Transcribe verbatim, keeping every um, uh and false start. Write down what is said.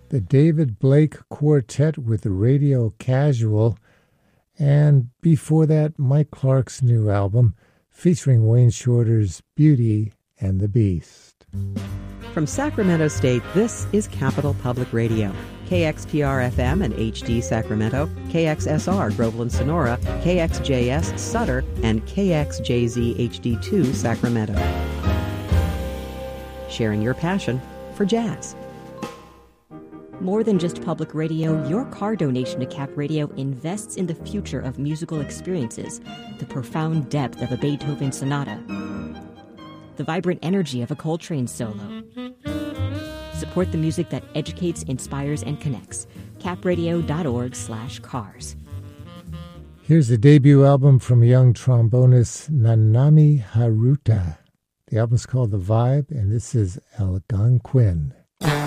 the David Blake Quartet with Radio Casual, and before that, Mike Clark's new album featuring Wayne Shorter's Beauty and the Beast. From Sacramento State, this is Capital Public Radio. K X P R F M and H D Sacramento, K X S R Groveland Sonora, K X J S Sutter, and K X J Z H D two Sacramento. Sharing your passion for jazz. More than just public radio, your car donation to Cap Radio invests in the future of musical experiences, the profound depth of a Beethoven sonata, the vibrant energy of a Coltrane solo. Support the music that educates, inspires, and connects. capradio.org slash cars. Here's a debut album from young trombonist Nanami Haruta. The album's called The Vibe, and this is Algonquin.